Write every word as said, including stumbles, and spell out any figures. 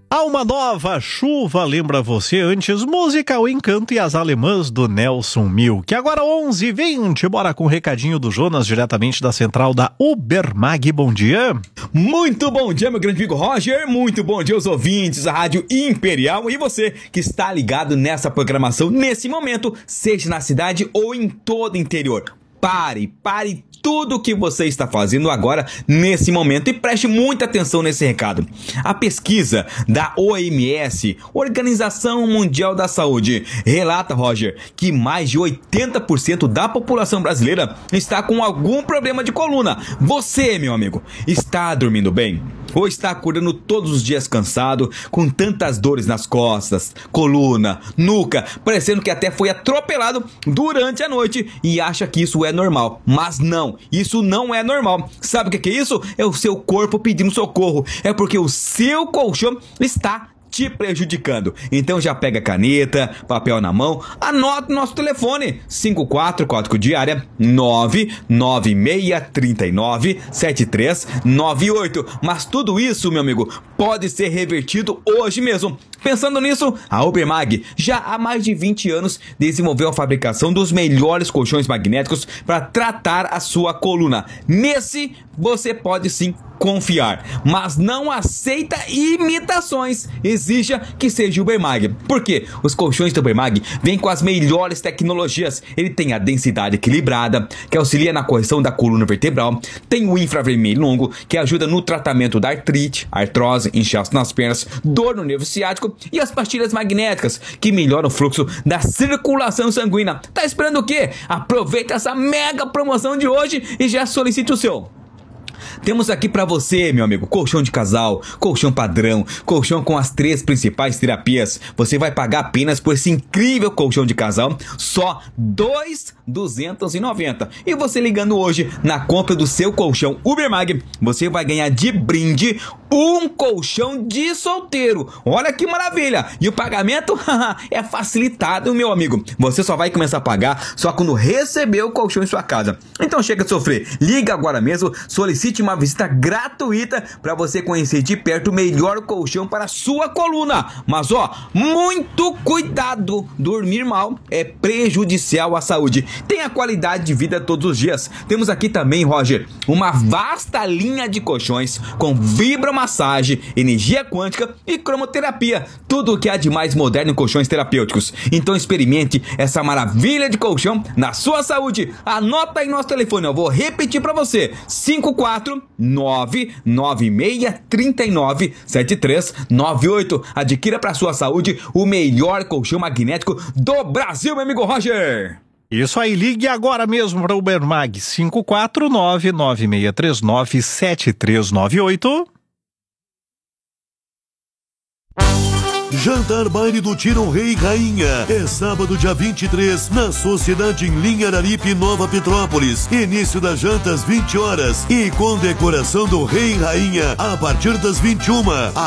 Alma Nova, Chuva lembra você antes, música O Encanto e as Alemãs do Nelson Milk. Agora onze e vinte, bora com o recadinho do Jonas diretamente da central da Ubermag. Bom dia. Muito bom dia, meu grande amigo Roger, muito bom dia aos ouvintes da Rádio Imperial e você que está ligado nessa programação nesse momento, seja na cidade ou em todo o interior. Pare, pare tudo o que você está fazendo agora, nesse momento, e preste muita atenção nesse recado. A pesquisa da O M S, Organização Mundial da Saúde, relata, Roger, que mais de oitenta por cento da população brasileira está com algum problema de coluna. Você, meu amigo, está dormindo bem? Ou está acordando todos os dias cansado, com tantas dores nas costas, coluna, nuca, parecendo que até foi atropelado durante a noite e acha que isso é normal. Mas não, isso não é normal. Sabe o que é isso? É o seu corpo pedindo socorro. É porque o seu colchão está te prejudicando. Então já pega caneta, papel na mão, anota o nosso telefone cinco quatro, código de área nove nove seis três nove sete três nove oito. Mas tudo isso, meu amigo, pode ser revertido hoje mesmo. Pensando nisso, a Ubermag já há mais de vinte anos desenvolveu a fabricação dos melhores colchões magnéticos para tratar a sua coluna. Nesse você pode sim confiar, mas não aceita imitações. Exija que seja Ubermag. Por quê? Os colchões da Ubermag vêm com as melhores tecnologias. Ele tem a densidade equilibrada, que auxilia na correção da coluna vertebral. Tem o infravermelho longo, que ajuda no tratamento da artrite, artrose, inchaço nas pernas, dor no nervo ciático. E as pastilhas magnéticas, que melhoram o fluxo da circulação sanguínea. Tá esperando o quê? Aproveita essa mega promoção de hoje e já solicite o seu. Temos aqui pra você, meu amigo, colchão de casal, colchão padrão, colchão com as três principais terapias. Você vai pagar apenas por esse incrível colchão de casal só dois mil duzentos e noventa reais. E você ligando hoje na compra do seu colchão Ubermag, você vai ganhar de brinde um colchão de solteiro. Olha que maravilha! E o pagamento é facilitado, meu amigo. Você só vai começar a pagar só quando receber o colchão em sua casa. Então chega de sofrer. Liga agora mesmo, solicite uma visita gratuita para você conhecer de perto o melhor colchão para a sua coluna. Mas ó, muito cuidado! Dormir mal é prejudicial à saúde. Tenha qualidade de vida todos os dias. Temos aqui também, Roger, uma vasta linha de colchões com vibromassagem, energia quântica e cromoterapia. Tudo o que há de mais moderno em colchões terapêuticos. Então experimente essa maravilha de colchão na sua saúde. Anota aí nosso telefone, eu vou repetir para você. cinco quatro nove nove seis três nove sete três nove oito. Adquira para sua saúde o melhor colchão magnético do Brasil, meu amigo Roger. Isso aí, ligue agora mesmo para o Ubermag, cinco quatro nove nove seis três nove sete três nove oito. Jantar Baile do Tiro Rei e Rainha. É sábado, dia vinte e três, na Sociedade em Linha Araripe, Nova Petrópolis. Início das jantas, vinte horas. E com decoração do Rei e Rainha, a partir das vinte e uma.